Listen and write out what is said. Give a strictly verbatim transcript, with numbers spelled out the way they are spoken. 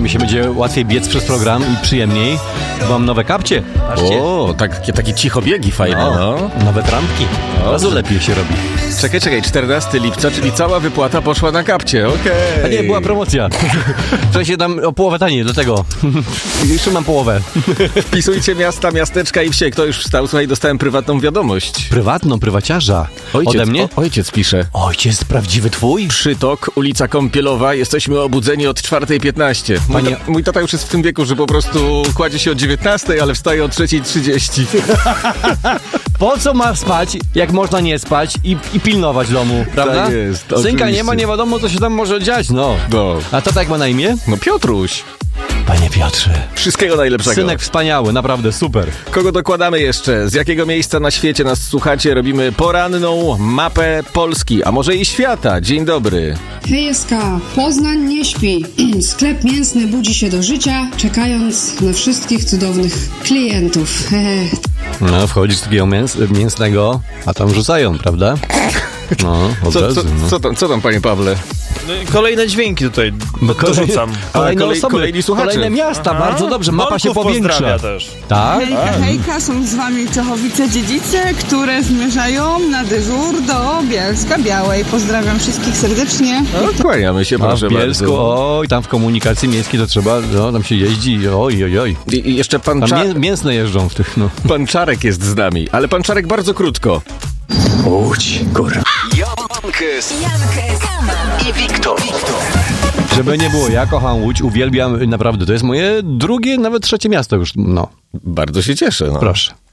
się będzie łatwiej biec przez program i przyjemniej. Mam nowe kapcie. Patrzcie. O, tak, takie cichobiegi fajne, no. no. Nowe trampki. Od razu lepiej się robi. Czekaj, czekaj, czternastego lipca, czyli cała wypłata poszła na kapcie, okej. Okay. A nie, była promocja. Wczoraj się dam o połowę taniej, dlatego. Jeszcze mam połowę. Wpisujcie miasta, miasteczka i wsie. Kto już wstał? Słuchaj, dostałem prywatną wiadomość. Prywatną, prywaciarza. Ojciec, ode mnie? O, ojciec pisze. Ojciec prawdziwy twój? Przytok, ulica Kąpielowa. Jesteśmy obudzeni od czwartej piętnaście. Mój, Panie... ta, mój tata już jest w tym wieku, że po prostu kładzie się o dziewiętnastej, ale wstaje o trzeciej trzydzieści. Po co ma spać, jak można nie spać i, i pilnować domu, prawda? Tak jest, Synka oczywiście. nie ma, nie wiadomo, co się tam może dziać, no. no. A tata jak ma na imię? No Piotruś. Panie Piotrze. Wszystkiego najlepszego. Synek wspaniały, naprawdę super. Kogo dokładamy jeszcze? Z jakiego miejsca na świecie nas słuchacie? Robimy poranną mapę Polski, a może i świata. Dzień dobry. Hejska, Poznań nie śpi. Sklep mięsny budzi się do życia, czekając na wszystkich cudownych klientów. No, wchodzisz z takiego mięs mięsnego, a tam rzucają, prawda? No, od co, razu, co, no. co, tam, co tam, panie Pawle? No, kolejne dźwięki tutaj no, kolej, dorzucam. Kolejne kolej, osoby, kolejni słuchacze. kolejne miasta, Aha. bardzo dobrze, mapa Norków się powiększa. też. Tak? Hejka, hejka, są z wami Czechowice-Dziedzice, które zmierzają na dyżur do Bielska Białej. Pozdrawiam wszystkich serdecznie. No, kłaniamy się, A proszę w Bielsku, bardzo. oj, tam w komunikacji miejskiej to trzeba, no, tam się jeździ, oj, oj, oj. I, i jeszcze pan, Tam Cza... mię mięsne jeżdżą w tych, no. pan Czarek jest z nami, ale pan Czarek bardzo krótko. Łódź, kurwa. Jankes, Jankes i Wiktor. Żeby nie było, ja kocham Łódź, uwielbiam, naprawdę, to jest moje drugie, nawet trzecie miasto już, no. Bardzo się cieszę, no. Proszę.